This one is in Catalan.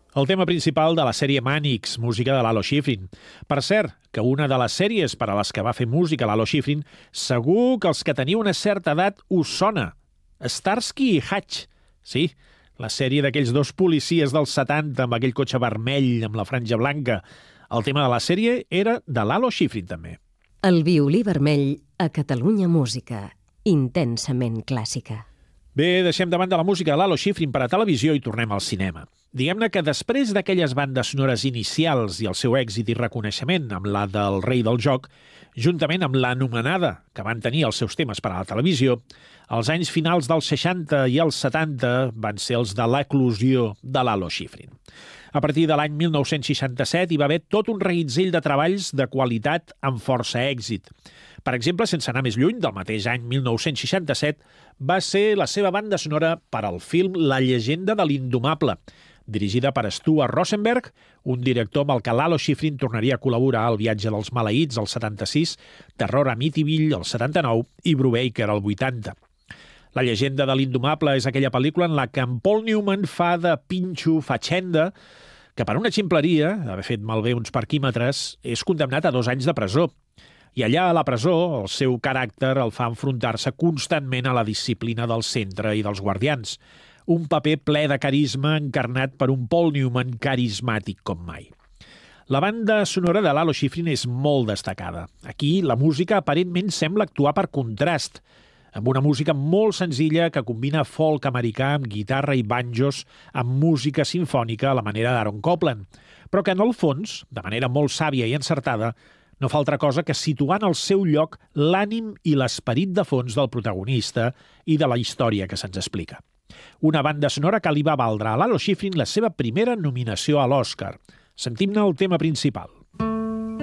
El tema principal de la sèrie Mànix, música de Lalo Schifrin. Per cert, que una de les sèries per a les que va fer música Lalo Schifrin, segur que els que teniu una certa edat us sona. Starsky i Hutch. Sí, la sèrie d'aquells dos policies dels 70 amb aquell cotxe vermell amb la franja blanca. El tema de la sèrie era de Lalo Schifrin, també. El violí vermell a Catalunya Música. Intensament clàssica. Bé, deixem de banda la música de Lalo Schifrin per a televisió i tornem al cinema. Diguem-ne que després d'aquelles bandes sonores inicials i el seu èxit i reconeixement amb la del Rei del Joc, juntament amb l'anomenada que van tenir els seus temes per a la televisió, els anys finals dels 60 i els 70 van ser els de l'eclosió de Lalo Schifrin. A partir de l'any 1967 hi va haver tot un reguitzell de treballs de qualitat amb força èxit. Per exemple, sense anar més lluny, del mateix any 1967, va ser la seva banda sonora per al film La llegenda de l'Indomable, dirigida per Stuart Rosenberg, un director amb el que Lalo Schifrin tornaria a col·laborar al Viatge dels Maleïts, el 76, Terror a Amityville, el 79, i Brubaker, el 80. La llegenda de l'Indomable és aquella pel·lícula en la que en Paul Newman fa de Pinxo Fatxenda, que per una ximpleria, d'haver fet malbé uns parquímetres, és condemnat a 2 anys de presó. I allà a la presó, el seu caràcter el fa enfrontar-se constantment a la disciplina del centre i dels guardians. Un paper ple de carisma encarnat per un Paul Newman carismàtic com mai. La banda sonora de Lalo Schifrin és molt destacada. Aquí la música aparentment sembla actuar per contrast, amb una música molt senzilla que combina folk americà amb guitarra i banjos amb música sinfònica a la manera d'Aaron Copland, però que en el fons, de manera molt sàvia i encertada, no fa altra cosa que situar en el seu lloc l'ànim i l'esperit de fons del protagonista i de la història que se'ns explica. Una banda sonora que li va valdre a Lalo Schifrin la seva primera nominació a l'Oscar. Sentim-ne el tema principal.